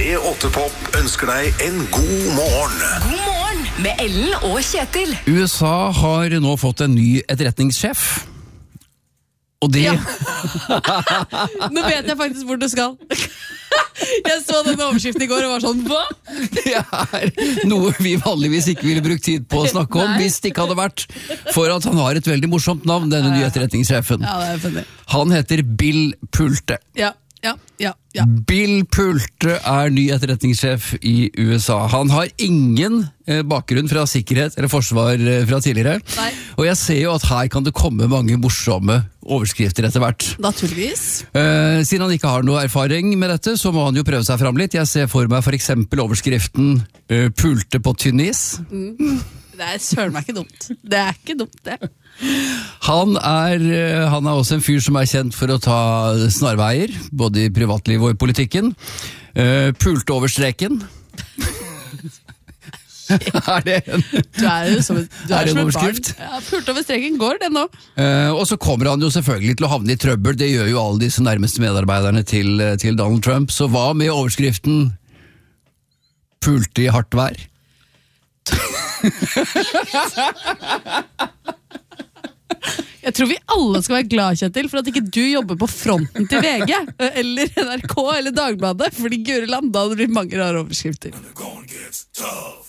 P8 Pop ønsker deg en god morgen. God morgen med Ellen og Kjetil. USA har nå fått en ny etterretningssjef. Og det... Ja. Nå vet jeg faktisk hvor du skal. Jeg så den overskriften i går og var sånn, hva? Det er noe vi vanligvis ikke ville brukt tid på å snakke om, hvis det ikke hadde vært for at han har et veldig morsomt navn, denne nye etterretningssjefen. Ja, det er funny. Han heter Bill Pulte. Ja. Bill Pulte er ny etterretningssjef i USA. Han har ingen bakgrunn fra sikkerhet eller forsvar fra tidligere. Nei. Og jeg ser jo at her kan det komme mange morsomme overskrifter etter hvert. Naturligvis. Siden han ikke har noe erfaring med dette, så må han jo prøve seg fram litt. Jeg ser for meg for eksempel overskriften Pulte på tynnis. Det er søren meg ikke dumt. Det er ikke dumt, det. Han er også en fyr som er kjent for å ta snarveier, både i privatliv og i politikken. Pulte over streken. Er det en, Du er jo som et overskrift? barn. Ja, pulte over streken går det nå. Og så kommer han jo selvfølgelig til å havne i trøbbel. Det gjør jo alle disse nærmeste medarbeiderne til Donald Trump. Så hva med overskriften Pulte i hardt vær? Jeg tror vi alle skal være glad, Kjetil, for at ikke du jobber på fronten til VG, eller NRK, eller Dagbladet, fordi Guri land, da hadde det blitt mange rare overskrifter.